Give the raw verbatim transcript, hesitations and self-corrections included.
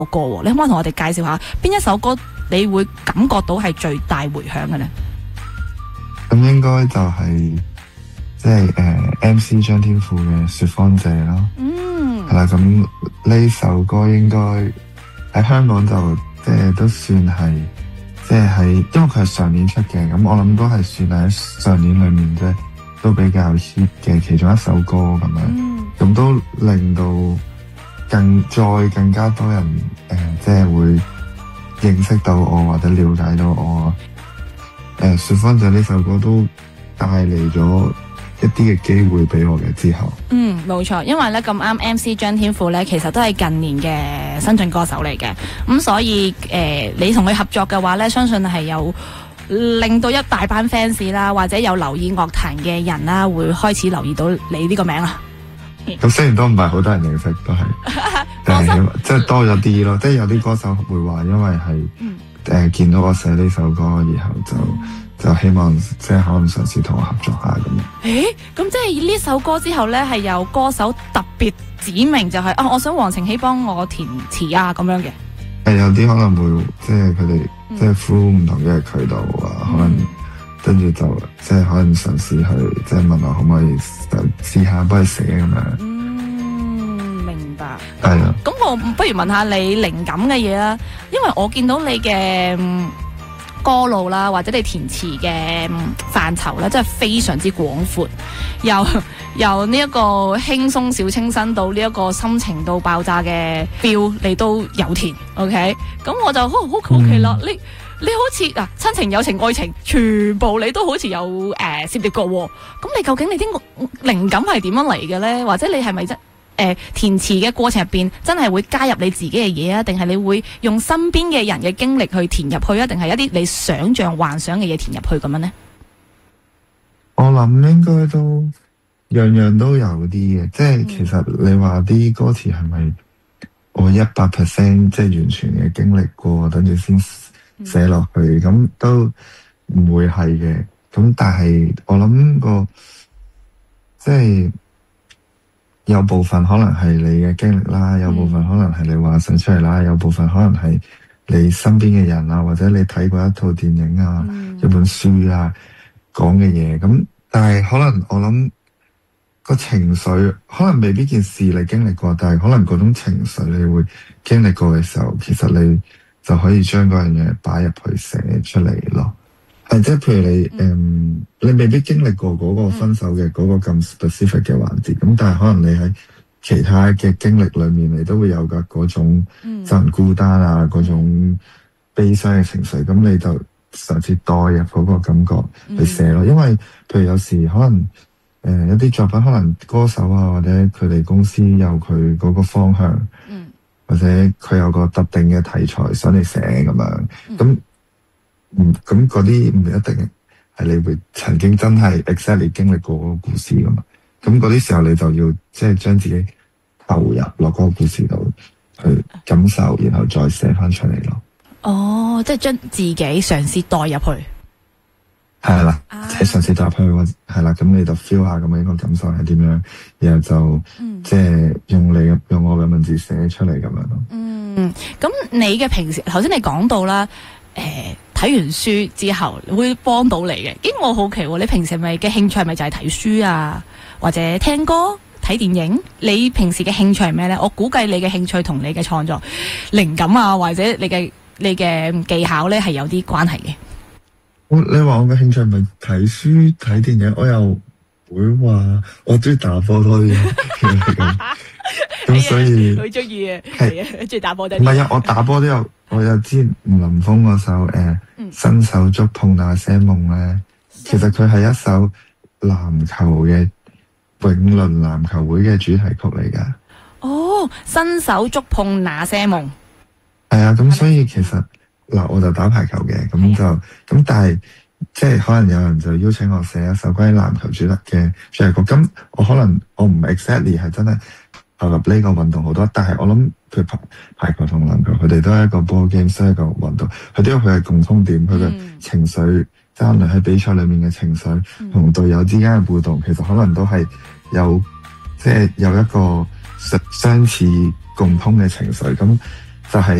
歌喎，你可唔可以同我哋介紹下邊一首歌你會感覺到係最大迴響嘅呢？ 咁應該就係即係誒 M C 張天賦嘅《說謊者》咯。嗯，係啦，咁呢首歌應該喺香港就即係都算係即係喺，因為佢係上年出嘅，咁我諗都係算係喺上年裏面即係都比較 hit 嘅其中一首歌咁樣，咁、嗯、都令到更再更加多人誒、呃，即係會認識到我或者了解到我。誒、呃，說謊者呢首歌都帶嚟咗一啲嘅機會俾我嘅之後。 嗯，冇錯，因為咧咁啱 M C 張天賦咧，其實都係近年嘅新晉歌手嚟嘅，咁、嗯、所以誒、呃，你同佢合作嘅話咧，相信係有令到一大班 fans 啦，或者有留意樂壇嘅人啦，會開始留意到你呢個名啦。 咁雖然都唔係好多人認識，都係，但係即係多咗啲咯，即係有啲歌手會話，因為係誒、嗯呃、見到我寫呢首歌，然後就、嗯、就希望即係可能嘗試同我合作下咁樣。 誒，咁即係呢首歌之後咧，係有歌手特別指明就係、是、啊，我想黃晴晞幫我填詞啊咁樣嘅。 係有啲可能會即係佢哋即係 through 唔同嘅渠道啊，嗯、可能跟住就即係可能嘗試去即係問我可唔可以試下幫佢寫咁樣。 嗯，明白。 係啊。 咁我不如問下你靈感嘅嘢啦，因為我見到你嘅歌路啦，或者你填詞嘅範疇咧，真係非常之廣闊，由由呢一個輕鬆小清新到呢一個心情到爆炸嘅 feel， 你都有填 ，OK？ 咁我就好好奇啦，你你好似嗱親情、友情、愛情，全部你都好似有誒、呃、涉獵過喎。咁你究竟你啲靈感係點樣嚟嘅咧？或者你係咪真誒填詞嘅過程入邊真係會加入你自己嘅嘢啊？定係你會用身邊嘅人嘅經歷去填入去啊？定係一啲你想象幻想嘅嘢填入去咁樣呢？ 我諗應該都樣樣都有啲嘅，即係其實你話啲歌詞係咪我一百 percent 即係完全嘅經歷過，等住先寫落去，咁、嗯、都唔會係嘅。咁但係我諗個即係有部分可能係你嘅經歷啦，有部分可能係你幻想出嚟啦，有部分可能係你身邊嘅人啊，或者你睇過一套電影啊、嗯、一本書啊講嘅嘢。咁但係可能我諗個情緒可能未必件事你經歷過，但係可能嗰種情緒你會經歷過嘅時候，其實你就可以將嗰樣嘢擺入去寫出嚟咯。係即係譬如你誒、嗯嗯，你未必經歷過嗰個分手嘅嗰個咁 specific 嘅環節，咁、嗯、但係可能你喺其他嘅經歷裏面，你都會有㗎嗰種就人孤單啊，嗰、嗯、種悲傷嘅情緒，咁你就嘗試代入嗰個感覺去寫咯。嗯、因為譬如有時可能誒、呃、一啲作品，可能歌手啊或者佢哋公司有佢嗰個方向。嗯或者佢有個特定嘅題材想你寫咁樣，咁唔咁嗰啲唔一定係你會曾經真係 exactly 經歷過嗰個故事噶嘛，咁嗰啲時候你就要即係將自己投入落嗰個故事度去感受，然後再寫翻出嚟咯。 哦，即係將自己嘗試代入去。 係啦，即係嘗試代入去，係啦，咁你就 feel 下咁樣一個感受係點樣，然後就、嗯、即係用你用我嘅文字寫出嚟咁樣咯。 嗯，咁你嘅平時頭先你講到啦，誒、呃、睇完書之後會幫到你嘅，咦我好奇喎，你平時係咪嘅興趣係咪就係睇書啊，或者聽歌、睇電影？你平時嘅興趣係咩咧？我估計你嘅興趣同你嘅創作靈感啊，或者你嘅你嘅技巧咧係有啲關係嘅。 你話我嘅興趣係咪睇書睇電影？我又會話我中意打波多啲咁，咁所以好中意嘅係啊，中意打波多啲。 唔係啊，我打波都有，我有知吳林峰嗰首誒、呃嗯、伸手觸碰那些夢咧，其實佢係一首籃球嘅永倫籃球會嘅主題曲嚟噶。 哦，伸手觸碰那些夢。 係啊，咁所以其實。嗱，我就打排球嘅，咁就咁，但係即係可能有人就邀請我寫一首關於籃球主題嘅主題曲，咁我可能我唔 exactly 係真係投入呢個運動好多，但係我諗譬如排排球同籃球，佢哋都係一個 ball game，都係一個運動，佢都有佢嘅共通點，佢嘅情緒，即係喺比賽裏面嘅情緒，同隊友之間嘅互動，其實可能都係有即係有一個相似共通嘅情緒咁。 就係